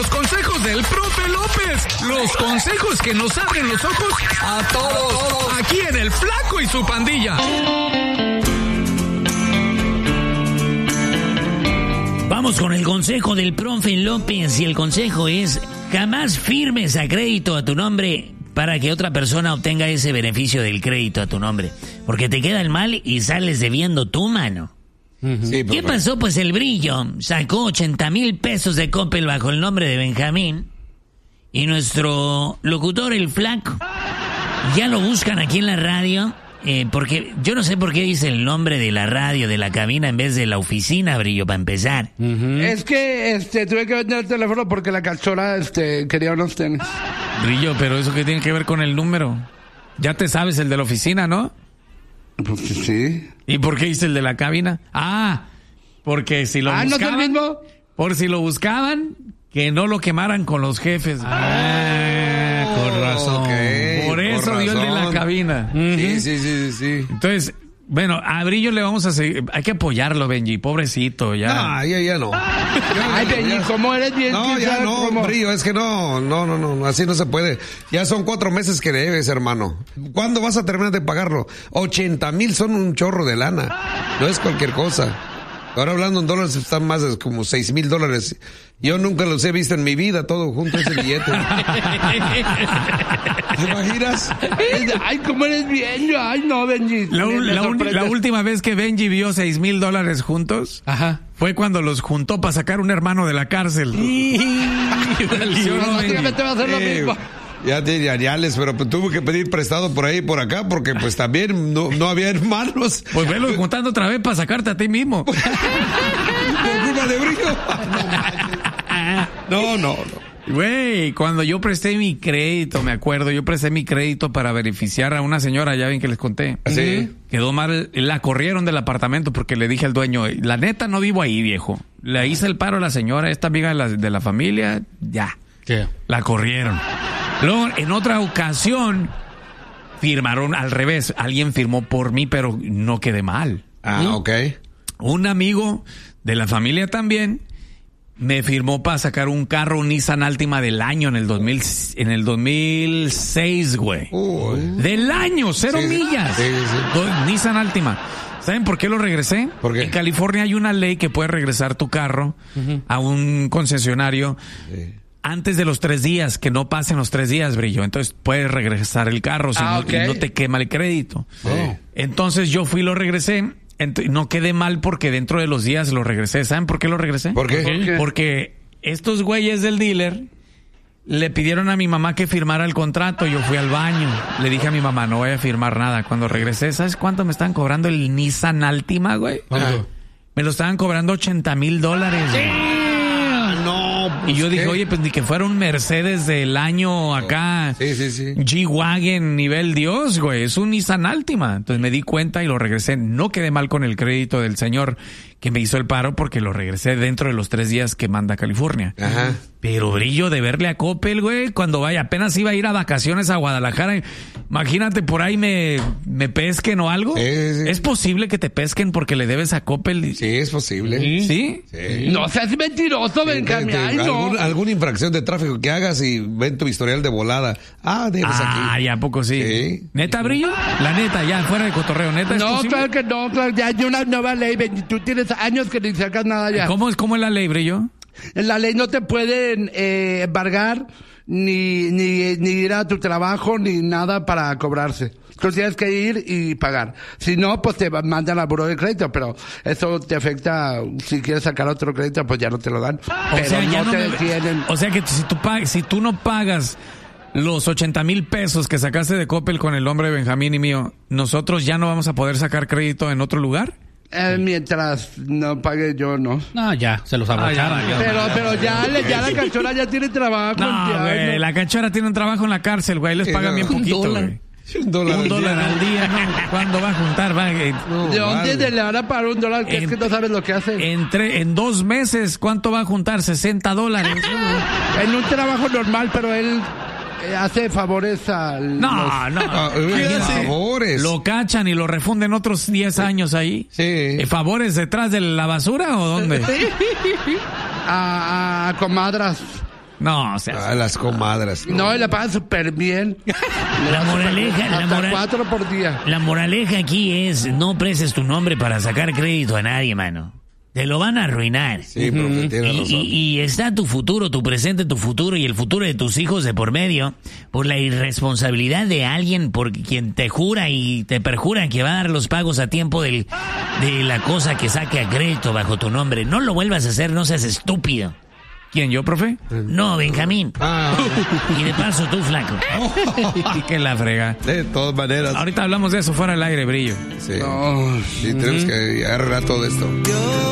los consejos del profe López. Los consejos que nos abren los ojos a todos. Aquí en El Flaco y su pandilla. Vamos con el consejo del profe López. Y el consejo es: jamás firmes a crédito a tu nombre para que otra persona obtenga ese beneficio del crédito a tu nombre. Porque te queda el mal y sales debiendo tu mano. Sí, ¿qué pasó? Pues el Brillo sacó 80,000 pesos de Coppel bajo el nombre de Benjamín. Y nuestro locutor, el Flaco, ya lo buscan aquí en la radio. Porque yo no sé por qué dice el nombre de la radio, de la cabina, en vez de la oficina, Brillo, para empezar. Es que tuve que vender el teléfono porque la cachorra quería unos tenis. Brillo, pero ¿eso qué tiene que ver con el número? Ya te sabes el de la oficina, ¿no? Pues sí. ¿Y por qué hice el de la cabina? Ah, porque si lo buscaban... ¿no es el mismo? Por si lo buscaban, que no lo quemaran con los jefes. Con razón. Okay, por eso dio el de la cabina. Sí. Entonces, bueno, a Brillo le vamos a seguir. Hay que apoyarlo, Benji, pobrecito, ya. No, ya no. Ay, Benji, ¿cómo eres bien? No, ya no, cómo? Brillo, es que no, así no se puede. Ya son 4 meses que debes, hermano. ¿Cuándo vas a terminar de pagarlo? 80,000 son un chorro de lana. No es cualquier cosa. Ahora hablando en dólares están más de como $6,000. Yo nunca los he visto en mi vida, todo junto ese billete. ¿Te imaginas? Ay, ¿cómo eres bien? Ay, no, Benji. La última vez que Benji vio $6,000 juntos, fue cuando los juntó para sacar un hermano de la cárcel. Prácticamente va a hacer lo mismo. Ya tiene añales, pero pues, tuvo que pedir prestado por ahí y por acá, porque pues también no había hermanos. Pues velo juntando otra vez para sacarte a ti mismo. ¿Por culpa de Brillo? No. Güey, cuando yo presté mi crédito, me acuerdo, yo presté mi crédito para beneficiar a una señora, ya ven que les conté. ¿Sí? Quedó mal, la corrieron del apartamento porque le dije al dueño, la neta no vivo ahí, viejo. Le hice el paro a la señora, esta amiga de la familia, ya. ¿Qué? La corrieron. Luego, en otra ocasión, firmaron al revés. Alguien firmó por mí, pero no quedé mal. Ok. Un amigo de la familia también me firmó para sacar un carro, un Nissan Altima del año en el 2006, güey. Del año, 0 millas. Sí. Nissan Altima. ¿Saben por qué lo regresé? ¿Por qué? En California hay una ley que puede regresar tu carro a un concesionario antes de los 3 días, que no pasen los 3 días, Brillo. Entonces puedes regresar el carro si no te quema el crédito. Entonces yo fui y lo regresé. No quedé mal porque dentro de los días lo regresé. ¿Saben por qué lo regresé? ¿Por qué? Porque estos güeyes del dealer le pidieron a mi mamá que firmara el contrato. Yo fui al baño. Le dije a mi mamá, no voy a firmar nada. Cuando regresé, ¿sabes cuánto me estaban cobrando el Nissan Altima, güey? ¿Cuánto? Me lo estaban cobrando $80,000. Y yo dije, oye, pues ni que fuera un Mercedes del año acá. Sí. G-Wagon nivel Dios, güey. Es un Nissan Altima. Entonces me di cuenta y lo regresé. No quedé mal con el crédito del señor que me hizo el paro porque lo regresé dentro de los 3 días que manda California. Pero Brillo, de verle a Coppel, güey, cuando vaya, apenas iba a ir a vacaciones a Guadalajara. Imagínate, por ahí me pesquen o algo. Sí. ¿Es posible que te pesquen porque le debes a Coppel? Sí, es posible. ¿Sí? No seas mentiroso, Benjamín. Alguna infracción de tráfico que hagas y ven tu historial de volada. Debes aquí. ¿A poco sí? ¿Neta, Brillo? La neta, ya, fuera de cotorreo, ¿neta es posible? Claro que no, ya hay una nueva ley, tú tienes años que ni sacas nada ya. ¿Cómo es la ley, Brillo? En la ley no te pueden embargar ni ir a tu trabajo ni nada para cobrarse. Tú tienes que ir y pagar. Si no, pues te mandan al buró de crédito, pero eso te afecta. Si quieres sacar otro crédito, pues ya no te lo dan. O sea que si tú no pagas los 80,000 pesos que sacaste de Coppel con el nombre de Benjamín y mío, ¿nosotros ya no vamos a poder sacar crédito en otro lugar? Mientras no pague yo, no. No, ya, se los abrocharon. Pero ya la cachorra ya tiene trabajo. No, güey, la cachorra tiene un trabajo en la cárcel, güey, les pagan bien poquito, güey. $1 al día, ¿no? ¿Cuándo va a juntar? ¿De dónde le van a pagar $1? Que es que no sabes lo que hace. En 2 meses, ¿cuánto va a juntar? $60. En un trabajo normal, pero él hace favores al... No. Favores. Lo cachan y lo refunden otros 10 años ahí. Sí. ¿Favores detrás de la basura o dónde? A comadras. No, o sea. Las comadres. No, y la pagan súper bien. La moraleja, Hasta 4 por día. La moraleja aquí es, no prestes tu nombre para sacar crédito a nadie, mano. Te lo van a arruinar. Sí, profe, tiene razón. Y está tu futuro, tu presente, tu futuro y el futuro de tus hijos de por medio por la irresponsabilidad de alguien por quien te jura y te perjura que va a dar los pagos a tiempo de la cosa que saque a crédito bajo tu nombre. No lo vuelvas a hacer, no seas estúpido. ¿Quién, yo, profe? No, Benjamín. Y de paso tú, flaco. Y que la frega. De todas maneras. Ahorita hablamos de eso fuera del aire, Brillo. Sí. Sí, tenemos que arreglar todo esto.